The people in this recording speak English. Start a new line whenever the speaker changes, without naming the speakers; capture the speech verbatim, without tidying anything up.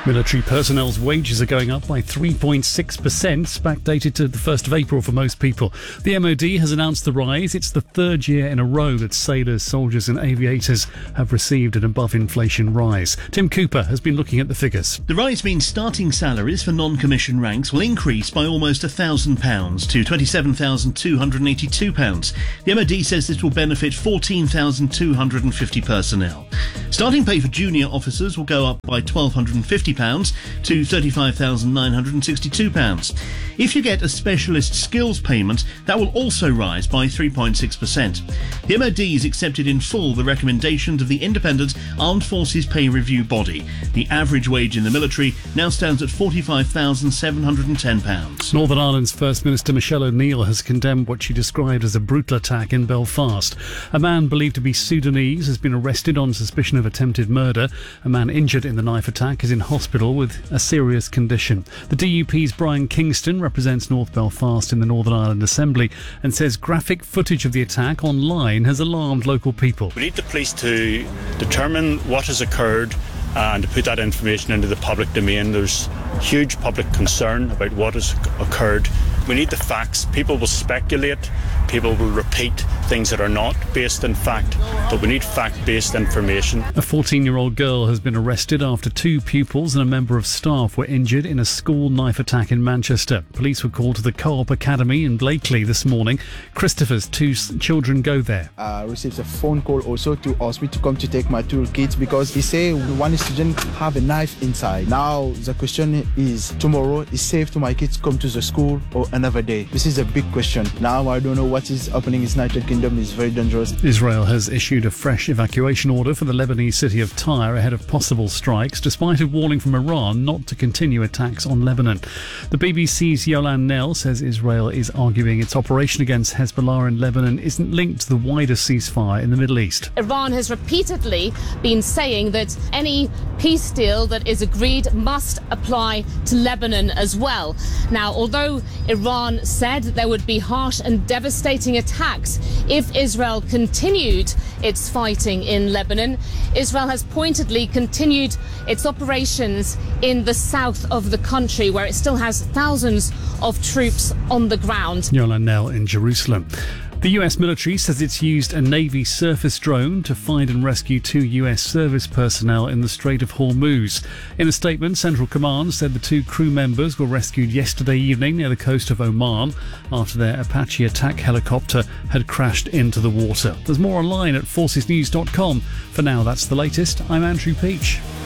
Military personnel's wages are going up by three point six percent, backdated to the first of April for most people. The M O D has announced the rise. It's the third year in a row that sailors, soldiers and aviators have received an above-inflation rise. Tim Cooper has been looking at the figures.
The rise means starting salaries for non-commissioned ranks will increase by almost one thousand pounds to twenty-seven thousand two hundred eighty-two pounds. The M O D says this will benefit fourteen thousand two hundred fifty personnel. Starting pay for junior officers will go up by one thousand two hundred fifty pounds to thirty-five thousand nine hundred sixty-two pounds. If you get a specialist skills payment, that will also rise by three point six percent. The M O D has accepted in full the recommendations of the Independent Armed Forces Pay Review Body. The average wage in the military now stands at forty-five thousand seven hundred ten pounds.
Northern Ireland's First Minister Michelle O'Neill has condemned what she described as a brutal attack in Belfast. A man believed to be Sudanese has been arrested on suspicion of attempted murder. A man injured in the knife attack is in hospital with a serious condition. The D U P's Brian Kingston represents North Belfast in the Northern Ireland Assembly and says graphic footage of the attack online has alarmed local people.
We need the police to determine what has occurred and to put that information into the public domain. There's huge public concern about what has occurred. We need the facts. People will speculate, people will repeat things that are not based in fact, but we need fact-based information.
A fourteen-year-old girl has been arrested after two pupils and a member of staff were injured in a school knife attack in Manchester. Police were called to the Co-op Academy in Blakely this morning. Christopher's two children go there.
I received a phone call also to ask me to come to take my two kids because he say one student have a knife inside. Now the question is, tomorrow is safe to my kids come to the school or another day? This is a big question. Now I don't know what is happening in the United Kingdom. Is very dangerous.
Israel has issued a fresh evacuation order for the Lebanese city of Tyre ahead of possible strikes, despite a warning from Iran not to continue attacks on Lebanon. The B B C's Yolande Knell says Israel is arguing its operation against Hezbollah in Lebanon isn't linked to the wider ceasefire in the Middle East.
Iran has repeatedly been saying that any peace deal that is agreed must apply to Lebanon as well. Now, although Iran said there would be harsh and devastating attacks if Israel continued its fighting in Lebanon, Israel has pointedly continued its operations in the south of the country, where it still has thousands of troops on the ground.
Yolande Knell in Jerusalem. The U S military says it's used a Navy surface drone to find and rescue two U S service personnel in the Strait of Hormuz. In a statement, Central Command said the two crew members were rescued yesterday evening near the coast of Oman after their Apache attack helicopter had crashed into the water. There's more online at forces news dot com. For now, that's the latest. I'm Andrew Peach.